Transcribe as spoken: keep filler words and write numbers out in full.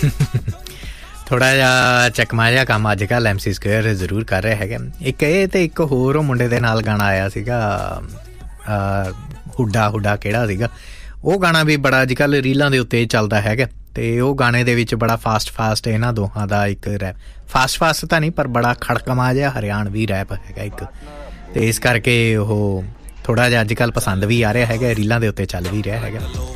ਥੋੜ੍ਹਾ ਜਿਹਾ ਚੱਕਮਾ ਜਿਹਾ ਕੰਮ ਅੱਜ ਕੱਲ੍ਹ ਐਮ ਸੀ ਸਕੁਏਅਰ ਜ਼ਰੂਰ ਕਰ ਰਿਹਾ ਹੈਗਾ। ਇੱਕ ਇਹ ਅਤੇ ਇੱਕ ਹੋਰ ਉਹ ਮੁੰਡੇ ਦੇ ਨਾਲ ਗਾਣਾ ਆਇਆ ਸੀਗਾ, ਹੁੱਡਾ ਹੁੱਡਾ ਕਿਹੜਾ ਸੀਗਾ ਉਹ ਗਾਣਾ ਵੀ ਬੜਾ ਅੱਜ ਕੱਲ੍ਹ ਰੀਲਾਂ ਦੇ ਉੱਤੇ ਚੱਲਦਾ ਹੈਗਾ। ਅਤੇ ਉਹ ਗਾਣੇ ਦੇ ਵਿੱਚ ਬੜਾ ਫਾਸਟ ਫਾਸਟ ਇਹਨਾਂ ਦੋਹਾਂ ਦਾ ਇੱਕ ਰੈਪ, ਫਾਸਟ ਫਾਸਟ ਤਾਂ ਨਹੀਂ ਪਰ ਬੜਾ ਖੜਕਮਾ ਜਿਹਾ ਹਰਿਆਣਵੀ ਰੈਪ ਹੈਗਾ ਇੱਕ, ਅਤੇ ਇਸ ਕਰਕੇ ਉਹ ਥੋੜ੍ਹਾ ਜਿਹਾ ਅੱਜ ਕੱਲ੍ਹ ਪਸੰਦ ਵੀ ਆ ਰਿਹਾ ਹੈਗਾ, ਰੀਲਾਂ ਦੇ ਉੱਤੇ ਚੱਲ ਵੀ ਰਿਹਾ ਹੈਗਾ।